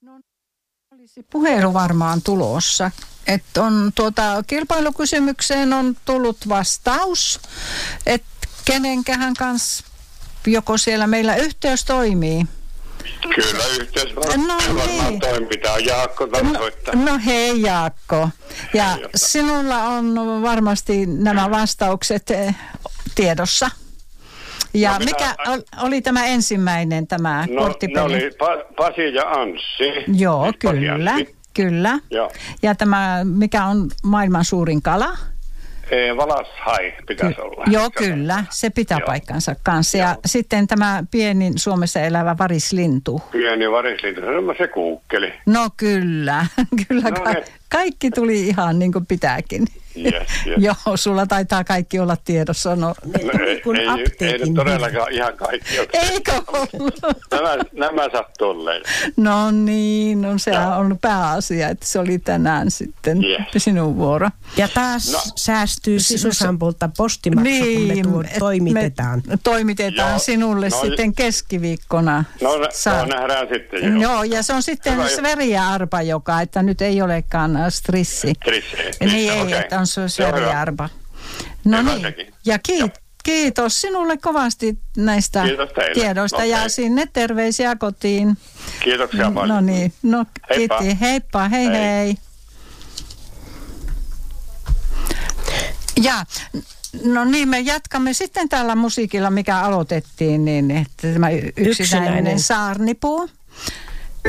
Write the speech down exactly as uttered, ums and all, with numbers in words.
No, olisi puhelu varmaan tulossa. Että on tuota, kilpailukysymykseen on tullut vastaus, että kenenkähän kanssa joko siellä meillä yhteys toimii. Kyllä, yhteys varmaan, no, varmaan niin. toimii. Tämä on Jaakko tarkoittaa. No, no hei Jaakko. Ja hei, sinulla on varmasti nämä vastaukset tiedossa. Ja no, mikä minä, oli tämä ensimmäinen, tämä no, korttipeli? No oli pa- Pasi ja Anssi. Joo, siis kyllä, kyllä. Joo. Ja tämä, mikä on maailman suurin kala? Ee, Valashai pitäisi Ky- olla. Joo, kyllä. Se pitää Joo. paikkansa kanssa. Ja Joo. sitten tämä pienin Suomessa elävä varislintu. Pieni varislintu, se kuukkeli. No kyllä, kyllä. No, ka- kaikki tuli ihan niin kuin pitääkin. Yes, yes. Joo, sulla taitaa kaikki olla tiedossa. No, no ei, ei, ei nyt todellakaan ihan kaikki ole. Eikö ollut? Nämä, nämä sattuu olleen. No niin, no se on ollut pääasia, että se oli tänään sitten yes. sinun vuoro. Ja taas no. säästyy Susampulta postimaksu, niin, kun me tuo, toimitetaan. Me toimitetaan joo. sinulle no, sitten keskiviikkona. No, no nähdään sitten. Joo, joo ja se on sitten Sverige Arpa, joka, että nyt ei olekaan strissi. Strissi. Niin ei, okay. että on se Sverige Arpa. No hyvä niin, sekin. ja kiit, kiitos sinulle kovasti näistä tiedoista okay. ja sinne terveisiä kotiin. Kiitoksia paljon. No niin, no heippa. kiitti. Heippa, hei hei. hei. Ja no niin, me jatkamme sitten tällä musiikilla, mikä aloitettiin, niin että tämä yksinäinen, yksinäinen. saarnipuu.